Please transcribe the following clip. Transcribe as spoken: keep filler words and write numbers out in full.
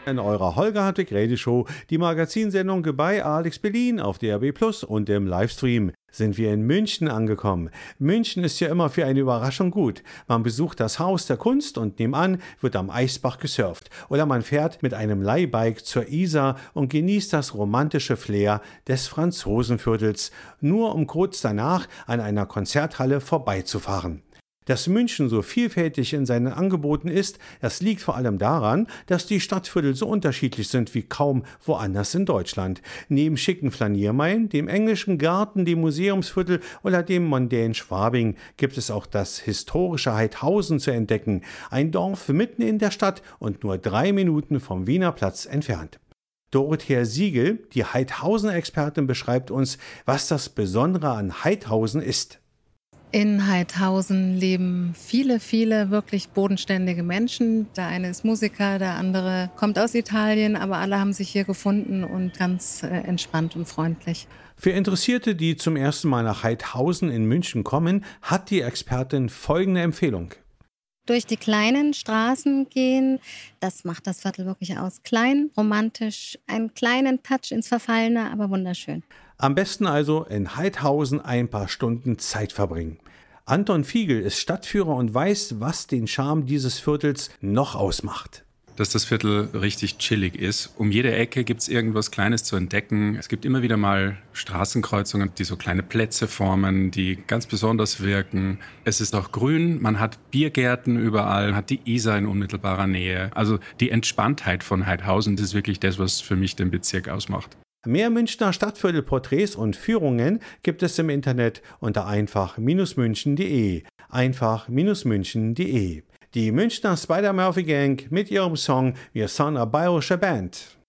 In eurer Holger Hartwig Radioshow, die Magazinsendung bei Alex Berlin auf D R B Plus und im Livestream, sind wir in München angekommen. München ist ja immer für eine Überraschung gut. Man besucht das Haus der Kunst und nebenan wird am Eisbach gesurft. Oder man fährt mit einem Leihbike zur Isar und genießt das romantische Flair des Franzosenviertels, nur um kurz danach an einer Konzerthalle vorbeizufahren. Dass München so vielfältig in seinen Angeboten ist, das liegt vor allem daran, dass die Stadtviertel so unterschiedlich sind wie kaum woanders in Deutschland. Neben schicken Flaniermeilen, dem englischen Garten, dem Museumsviertel oder dem mondänen Schwabing gibt es auch das historische Heidhausen zu entdecken, ein Dorf mitten in der Stadt und nur drei Minuten vom Wiener Platz entfernt. Dorothea Siegel, die Heidhausen-Expertin, beschreibt uns, was das Besondere an Heidhausen ist. In Heidhausen leben viele, viele wirklich bodenständige Menschen. Der eine ist Musiker, der andere kommt aus Italien, aber alle haben sich hier gefunden und ganz äh, entspannt und freundlich. Für Interessierte, die zum ersten Mal nach Heidhausen in München kommen, hat die Expertin folgende Empfehlung. Durch die kleinen Straßen gehen, das macht das Viertel wirklich aus. Klein, romantisch, einen kleinen Touch ins Verfallene, aber wunderschön. Am besten also in Heidhausen ein paar Stunden Zeit verbringen. Anton Fiegel ist Stadtführer und weiß, was den Charme dieses Viertels noch ausmacht. Dass das Viertel richtig chillig ist. Um jede Ecke gibt es irgendwas Kleines zu entdecken. Es gibt immer wieder mal Straßenkreuzungen, die so kleine Plätze formen, die ganz besonders wirken. Es ist auch grün, man hat Biergärten überall, hat die Isar in unmittelbarer Nähe. Also die Entspanntheit von Heidhausen, das ist wirklich das, was für mich den Bezirk ausmacht. Mehr Münchner Stadtviertelporträts und Führungen gibt es im Internet unter einfach München punkt de. einfach München punkt de. Die Münchner Spider-Murphy Gang mit ihrem Song Wir sind a bayerische Band.